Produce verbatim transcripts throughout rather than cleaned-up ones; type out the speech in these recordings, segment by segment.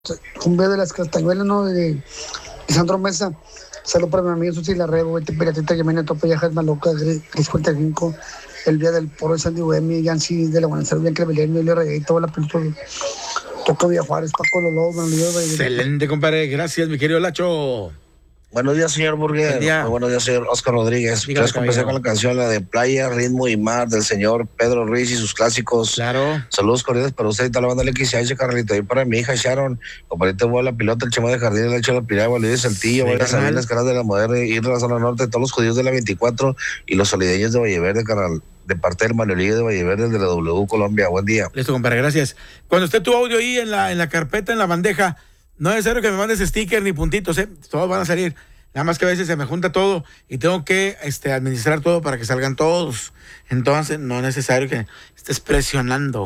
Cumbia de las Castañuelas, ¿no? De, de Sandro Mesa. Saludos para mi amigo Susi Larrego, Vete Piratita, Yamena Topa, Yajas Maloca, Gris cuarenta y cinco, El Día del Poro de Sandy Bohemia, Yancy de la Guanacera, Bianca Belén, Emilio Rey, toda la película, Toco Villajuárez, Paco Lolo, Manolillo de Excelente, compadre. Gracias, mi querido Lacho. Buenos días, señor Burger. Buen día. Muy buenos días, señor Oscar Rodríguez. Dígame, Quiero empezar con la canción, la de Playa, Ritmo y Mar, del señor Pedro Ruiz y sus clásicos. Claro. Saludos cordiales para usted y toda la banda L X H, Carlito. Y para mi hija Sharon, compadrito Bola, pilota, el Chema de Jardín, el Hecho de la Piragua, Luis Saltillo, Valera Sabinas, Caras de la Moderna, ir a la zona norte, todos los judíos de la veinticuatro y los solideños de Valleverde, canal, de parte del Manolillo de Valleverde, de la W Colombia. Buen día. Listo, compadre, gracias. Cuando esté tu audio ahí en la, en la carpeta, en la bandeja, no es necesario que me mandes sticker ni puntitos, ¿eh? Todos van a salir. Nada más que a veces se me junta todo y tengo que este, administrar todo para que salgan todos. Entonces, no es necesario que estés presionando.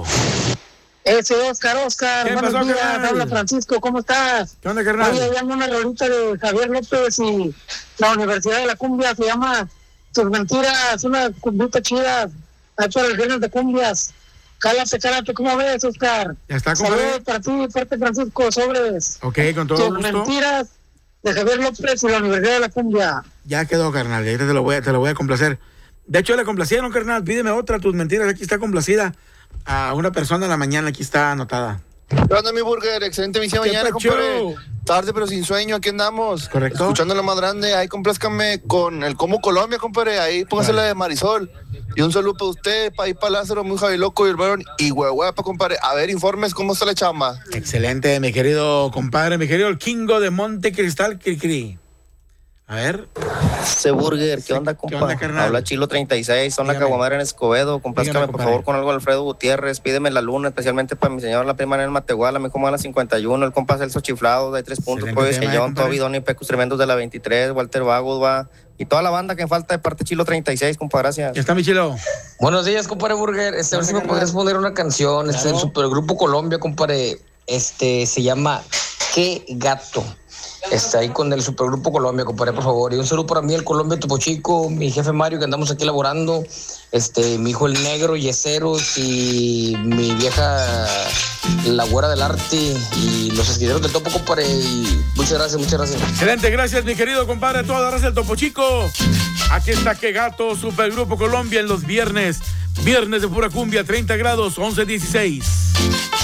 Ese Oscar, Oscar, ¿Qué buenos pasó, días, carnal? habla Francisco, ¿cómo estás? ¿Qué onda, carnal? Oye, llamo una rolita de Javier López y la Universidad de la Cumbia, se llama Tus Mentiras, una cumbita chida, ahí para el viernes de cumbias. Cálate, cálate, ¿cómo ves, Oscar? Ya está, compadre. Saludos para ti, fuerte Francisco, sobres. Ok, con todo Tus gusto. Mentiras de Javier López y la Universidad de la Cumbia. Ya quedó, carnal. Ahorita te lo voy a, te lo voy a complacer. De hecho, le complacieron, carnal. Pídeme otra, Tus Mentiras. Aquí está complacida. A una persona en la mañana, aquí está anotada. ¿Qué onda, mi Burger? Excelente misión ¿Qué mañana, pacho? compadre. Tarde pero sin sueño, aquí andamos. Correcto. Escuchando lo más grande, ahí complázcame con el Como Colombia, compadre. Ahí póngase la de Marisol. Y un saludo para usted, para ir para Lázaro, muy Javi Loco y el Barón. Y huehuepa, compadre. A ver, informes, ¿cómo está la chamba? Excelente, mi querido compadre, mi querido el Kingo de Monte Cristal, Cricri. A ver. Ese Burger, ¿qué onda, ¿Qué compa? onda, carnal? Habla Chilo treinta y seis, son la Dígame. Caguamara en Escobedo. Complázcame, Dígame, por compadre. favor, con algo de Alfredo Gutiérrez. Pídeme la luna, especialmente para mi señora, la prima en el Matehuala, mi compa la cincuenta y uno, el compa Celso Chiflado, de tres puntos, Excelente pues, tema, Sellón, compadre. Toby, Donny, Pecos Tremendos de la veintitrés, Walter Vagos, va. Y toda la banda que falta de parte Chilo treinta y seis, compa, gracias. Ya está, mi chilo. Buenos días, compadre Burger. Este, a ver si me podrías poner una canción. Este, el Supergrupo Colombia, compadre. Este, se llama Qué Gato. Está ahí con el Supergrupo Colombia, compadre, por favor. Y un saludo para mí, el Colombia Topo Chico, mi jefe Mario, que andamos aquí laborando. Este, mi hijo el Negro, Yeseros, y mi vieja, la Güera del Arte, y los esquideros del Topo, compadre. Y muchas gracias, muchas gracias. Excelente, gracias, mi querido compadre. Toda la raza del Topo Chico. Aquí está Qué Gato, Supergrupo Colombia en los viernes. Viernes de pura cumbia, treinta grados, once dieciséis.